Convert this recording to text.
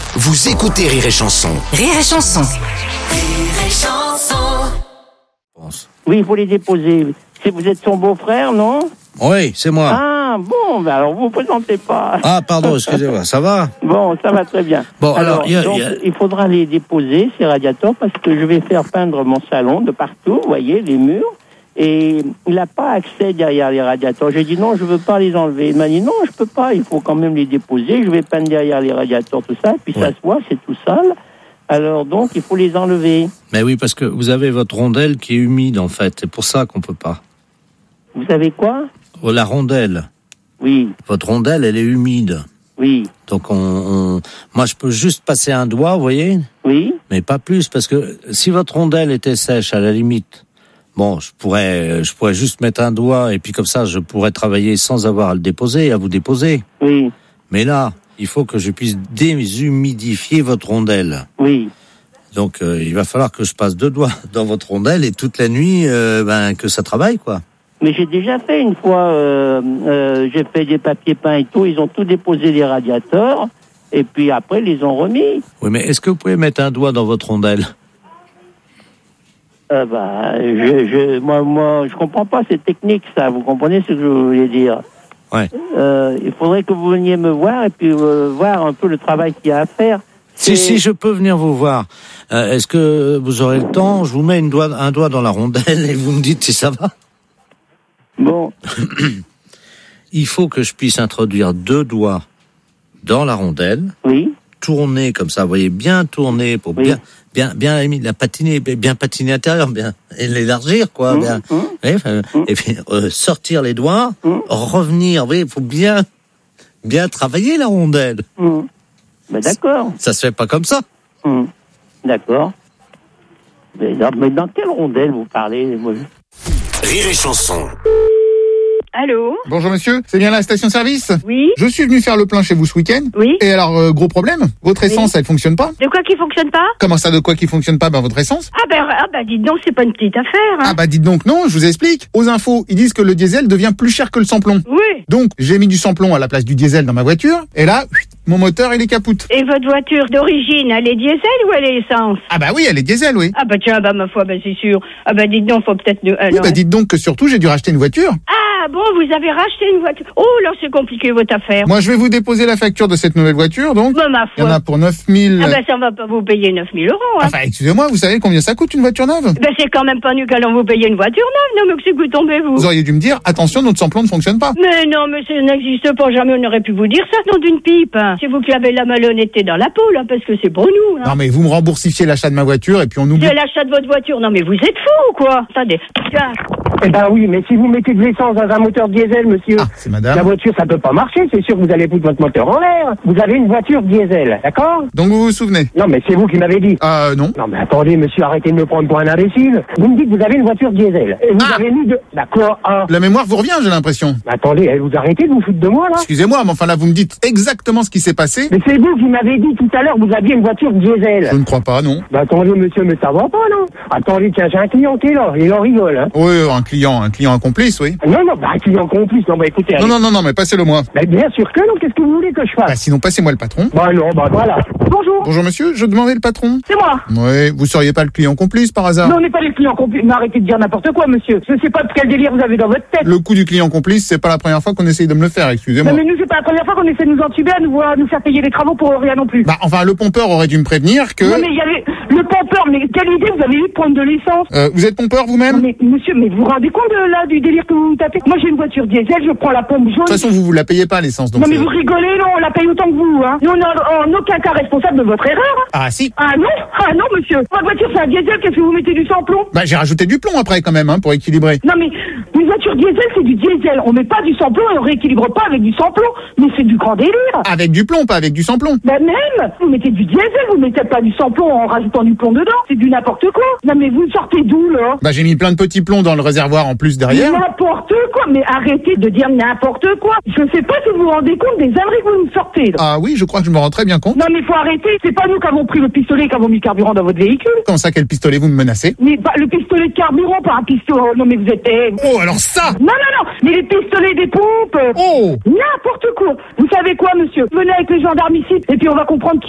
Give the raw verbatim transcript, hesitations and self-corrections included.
Vous écoutez Rire et Chanson. Rire et Chanson. Rire et Chanson. Oui, il faut les déposer. Si vous êtes son beau-frère, non? Oui, c'est moi. Ah, bon, ben alors vous vous présentez pas. Ah, pardon, excusez-moi, ça va? Bon, ça va très bien. Bon, alors, alors y a, donc, y a... il faudra les déposer, ces radiateurs, parce que je vais faire peindre mon salon de partout, vous voyez, les murs. Et il n'a pas accès derrière les radiateurs. J'ai dit non, je veux pas les enlever. Il m'a dit non, je peux pas, il faut quand même les déposer. Je vais peindre derrière les radiateurs, tout ça. Et puis ouais. Ça se voit, c'est tout sale. Alors donc, il faut les enlever. Mais oui, parce que vous avez votre rondelle qui est humide, en fait. C'est pour ça qu'on peut pas. Vous savez quoi? Oh, la rondelle. Oui. Votre rondelle, elle est humide. Oui. Donc, on, on... moi, je peux juste passer un doigt, vous voyez? Oui. Mais pas plus, parce que si votre rondelle était sèche, à la limite, bon, je pourrais, je pourrais juste mettre un doigt et puis comme ça, je pourrais travailler sans avoir à le déposer, à vous déposer. Oui. Mais là, il faut que je puisse déshumidifier votre rondelle. Oui. Donc, euh, il va falloir que je passe deux doigts dans votre rondelle et toute la nuit, euh, ben, que ça travaille, quoi. Mais j'ai déjà fait une fois, euh, euh, j'ai fait des papiers peints et tout, ils ont tout déposé les radiateurs et puis après, ils les ont remis. Oui, mais est-ce que vous pouvez mettre un doigt dans votre rondelle? Euh, bah, je, je, moi, moi, je comprends pas cette technique, ça. Vous comprenez ce que je voulais dire? Ouais. Euh, il faudrait que vous veniez me voir et puis euh, voir un peu le travail qu'il y a à faire. Si, si, je peux venir vous voir. Euh, est-ce que vous aurez le temps? Je vous mets une doigt, un doigt dans la rondelle et vous me dites si ça va. Bon. Il faut que je puisse introduire deux doigts dans la rondelle. Oui. Tourner comme ça, vous voyez, bien tourner pour oui. bien, bien, bien la patiner, bien patiner intérieur, bien et l'élargir, quoi, mmh, bien. Mmh. Oui, euh, mmh. Et puis euh, sortir les doigts, mmh. revenir. Vous voyez, il faut bien, bien travailler la rondelle. Mmh. Ben, d'accord. Ça, ça se fait pas comme ça. Mmh. D'accord. Mais dans, mais dans quelle rondelle vous parlez? Moi, je... Rire et Chanson. Allô? Bonjour monsieur, c'est bien la station-service? Oui. Je suis venu faire le plein chez vous ce week-end. Oui. Et alors, euh, gros problème, votre essence, oui. Elle fonctionne pas? De quoi qui fonctionne pas? Comment ça, de quoi qui fonctionne pas? Ben votre essence. Ah ben, ah ben dites donc, c'est pas une petite affaire. Hein. Ah bah dites donc non, je vous explique. Aux infos, ils disent que le diesel devient plus cher que le sans-plomb. Oui. Donc, j'ai mis du sans-plomb à la place du diesel dans ma voiture, et là, mon moteur, il est capoute. Et votre voiture d'origine, elle est diesel ou elle est essence? Ah bah oui, elle est diesel, oui. Ah bah tiens, bah ma foi, bah c'est sûr. Ah bah dites donc, faut peut-être... Euh, oui, bah dites donc que surtout, j'ai dû racheter une voiture. Ah bon, vous avez racheté une voiture. Oh, là, c'est compliqué, votre affaire. Moi, je vais vous déposer la facture de cette nouvelle voiture, donc. Bah, ma foi. Il y en a pour neuf mille... Ah bah ça, on va pas vous payer neuf mille euros, hein. Enfin, excusez-moi, vous savez combien ça coûte une voiture neuve? Bah c'est quand même pas nous qu'allons vous payer une voiture neuve, non, mais que c'est que vous tombez, vous. Vous auriez dû me dire, attention, notre sans-plomb ne fonctionne pas. Mais non, mais ça n'existe pas, jamais on aurait pu vous dire ça, nom d'une pipe. Hein. C'est vous qui avez la malhonnêteté dans la peau, là, parce que c'est pour nous, hein. Non, mais vous me remboursifiez l'achat de ma voiture, et puis on oublie... De l'achat de votre voiture? Non, mais vous êtes fou, ou quoi? Attendez, tiens. Eh ben oui, mais si vous mettez de l'essence dans un moteur diesel, monsieur, ah, c'est madame. La voiture, ça peut pas marcher, c'est sûr que vous allez foutre votre moteur en l'air. Vous avez une voiture diesel, d'accord? Donc vous vous souvenez? Non, mais c'est vous qui m'avez dit. Ah, euh, non. Non, mais attendez, monsieur, arrêtez de me prendre pour un imbécile. Vous me dites que vous avez une voiture diesel. Et vous ah. avez mis de... D'accord, ah. La mémoire vous revient, j'ai l'impression. Mais attendez, vous arrêtez de vous foutre de moi, là? Excusez-moi, mais enfin là, vous me dites exactement ce qui s'est passé. Mais c'est vous qui m'avez dit tout à l'heure que vous aviez une voiture diesel. Je ne crois pas, non. Bah attendez, monsieur, mais ça va pas, non? Attendez, tiens, j'ai un client qui est là, il en rigole, hein. Oui, un client, un client complice, oui. Non, non, bah un client complice, non, bah écoutez... Non, non, non, non, mais passez-le-moi. Bah bien sûr que non, qu'est-ce que vous voulez que je fasse? Bah sinon, passez-moi le patron. Bah non, bah voilà. Bonjour. Bonjour monsieur, je demandais le patron. C'est moi. Oui, vous seriez pas le client complice par hasard? Non, on n'est pas les clients complices. Mais arrêtez de dire n'importe quoi, monsieur. Je sais pas quel délire vous avez dans votre tête. Le coup du client complice, c'est pas la première fois qu'on essaye de me le faire, excusez-moi. Non, mais nous, c'est pas la première fois qu'on essaie de nous entuber à nous, voir, nous faire payer les travaux pour rien non plus. Bah enfin, le pompeur aurait dû me prévenir que... Non, mais il y avait... Le pompeur, mais quelle idée vous avez eu de prendre de l'essence? Euh, vous êtes pompeur vous-même? Non, mais monsieur, mais vous vous rendez compte de, là, du délire que vous me tapez? Moi, j'ai une voiture diesel, je prends la pompe jaune. De toute façon, vous vous la payez pas, l'essence, donc... Non, mais vous rigolez, non, on la paye autant que vous, hein. Nous, on n'est en aucun cas responsable de votre erreur, hein. Ah, si. Ah non, ah non, monsieur. Votre voiture, c'est un diesel, qu'est-ce que vous mettez du sans-plomb? Bah, j'ai rajouté du plomb après, quand même, hein, pour équilibrer. Non, mais une voiture diesel, c'est du diesel. On met pas du sans-plomb et on rééquilibre pas avec du sans-plomb. Mais c'est du grand délire. Avec du plomb, pas avec du sans-plomb. Bah même, vous mettez du diesel, vous mettez pas du sans-plomb en rajoutant du plomb dedans. C'est du n'importe quoi. Non, mais vous sortez d'où, là? Bah, j'ai mis plein de petits plombs dans le réservoir en plus derrière. N'importe quoi, mais arrêtez de dire n'importe quoi. Je sais pas si vous vous rendez compte des âneries que vous nous sortez, là. Ah oui, je crois que je me rends très bien compte. Non, mais faut arrêter. C'est pas nous qui avons pris le pistolet et qui avons mis le carburant dans votre véhicule. Comment ça, quel pistolet vous me menacez? Mais bah, le pistolet de carburant par un pistolet. Non, mais vous êtes... Oh, alors ça! Non, non, non. Mais les pistolets des pompes. Oh! N'importe quoi. Vous savez quoi, monsieur? Venez avec les gendarmes ici et puis on va comprendre qui